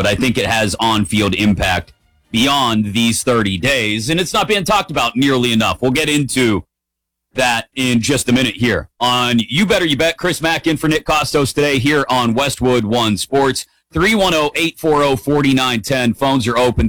but I think it has on-field impact beyond these 30 days, and it's not being talked about nearly enough. We'll get into that in just a minute here on You Better You Bet. Chris Mack in for Nick Costos today here on Westwood One Sports. 310-840-4910. Phones are open.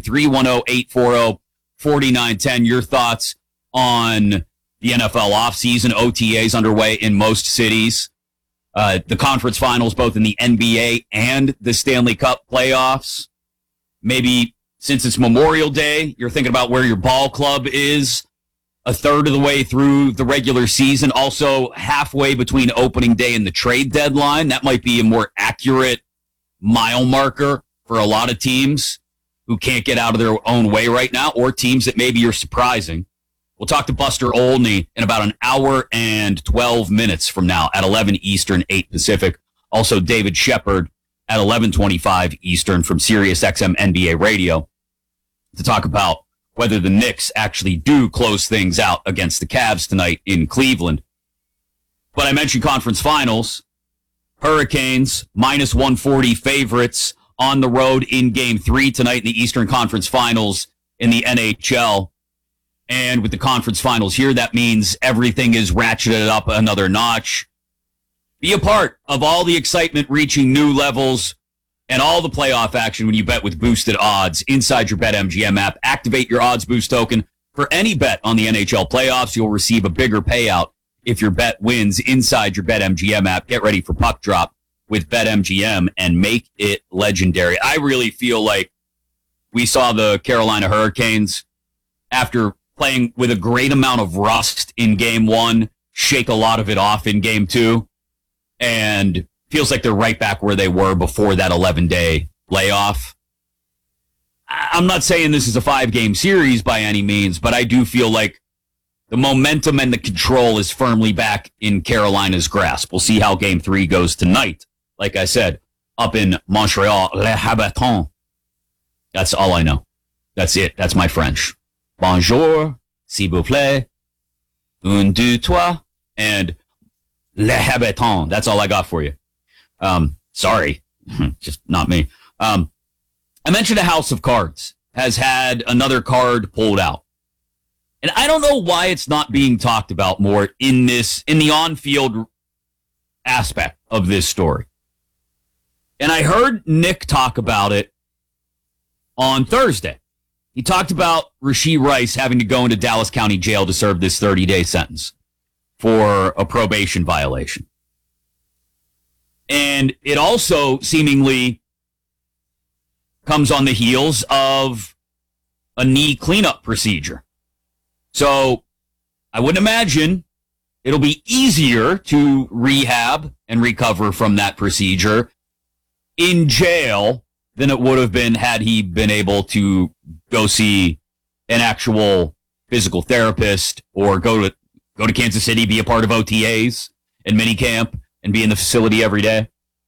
310-840-4910. Your thoughts on the NFL offseason. OTAs underway in most cities. The conference finals, both in the NBA and the Stanley Cup playoffs. Maybe since it's Memorial Day, you're thinking about where your ball club is a third of the way through the regular season, also halfway between opening day and the trade deadline. That might be a more accurate mile marker for a lot of teams who can't get out of their own way right now, or teams that maybe you're surprising. We'll talk to Buster Olney in about an hour and 12 minutes from now at 11 Eastern, 8 Pacific. Also, David Shepard at 11:25 Eastern from SiriusXM NBA Radio to talk about whether the Knicks actually do close things out against the Cavs tonight in Cleveland. But I mentioned conference finals. Hurricanes, minus 140 favorites on the road in Game 3 tonight in the Eastern Conference Finals in the NHL. And with the conference finals here, that means everything is ratcheted up another notch. Be a part of all the excitement reaching new levels and all the playoff action when you bet with boosted odds inside your BetMGM app. Activate your odds boost token for any bet on the NHL playoffs. You'll receive a bigger payout if your bet wins inside your BetMGM app. Get ready for puck drop with BetMGM and make it legendary. I really feel like we saw the Carolina Hurricanes, after playing with a great amount of rust in Game 1, shake a lot of it off in Game 2, and feels like they're right back where they were before that 11-day layoff. I'm not saying this is a 5-game series by any means, but I do feel like the momentum and the control is firmly back in Carolina's grasp. We'll see how Game 3 goes tonight. Like I said, up in Montreal, Les Habitants. That's all I know. That's it. That's my French. Bonjour, s'il vous plaît, un, deux, trois, and Les Habitants. That's all I got for you. Sorry, just not me. I mentioned a House of Cards has had another card pulled out. And I don't know why it's not being talked about more in the on-field aspect of this story. And I heard Nick talk about it on Thursday. He talked about Rashee Rice having to go into Dallas County Jail to serve this 30-day sentence for a probation violation. And it also seemingly comes on the heels of a knee cleanup procedure. So I wouldn't imagine it'll be easier to rehab and recover from that procedure in jail than it would have been had he been able to go see an actual physical therapist or go to Kansas City, be a part of OTAs and minicamp and be in the facility every day.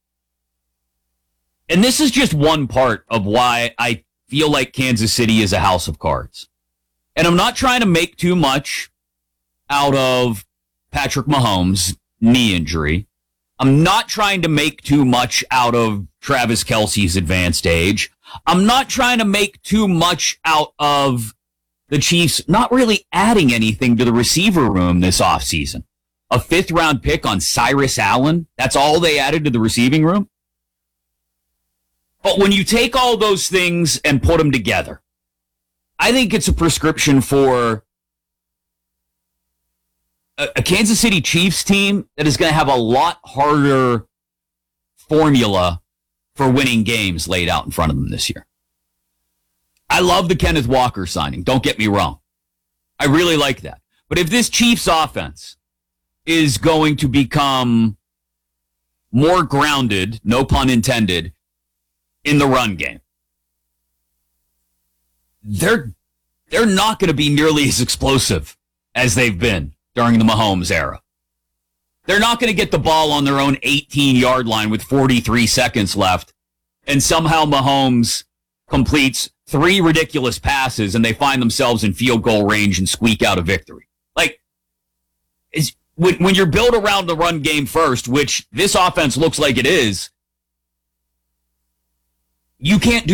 And this is just one part of why I feel like Kansas City is a house of cards. And I'm not trying to make too much out of Patrick Mahomes' knee injury. I'm not trying to make too much out of Travis Kelce's advanced age. I'm not trying to make too much out of the Chiefs not really adding anything to the receiver room this offseason. A 5th-round pick on Cyrus Allen, that's all they added to the receiving room? But when you take all those things and put them together, I think it's a prescription for a Kansas City Chiefs team that is going to have a lot harder formula for winning games laid out in front of them this year. I love the Kenneth Walker signing. Don't get me wrong. I really like that. But if this Chiefs offense is going to become more grounded, no pun intended, in the run game, they're not going to be nearly as explosive as they've been during the Mahomes era. They're not going to get the ball on their own 18-yard line with 43 seconds left, and somehow Mahomes completes 3 ridiculous passes and they find themselves in field goal range and squeak out a victory. Like, when you're built around the run game first, which this offense looks like it is, you can't do